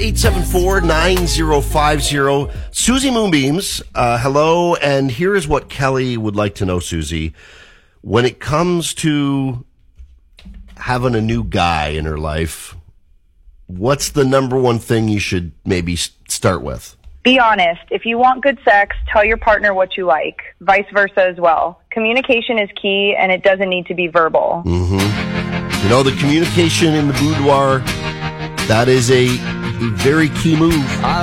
874-9050. Susie Moonbeams, hello, and here is what Kelly would like to know, Susie. When it comes to having a new guy in her life, what's the number one thing you should maybe start with? Be honest. If you want good sex, tell your partner what you like. Vice versa as well. Communication is key, and it doesn't need to be verbal. Mm-hmm. You know, the communication in the boudoir, that is a very key move.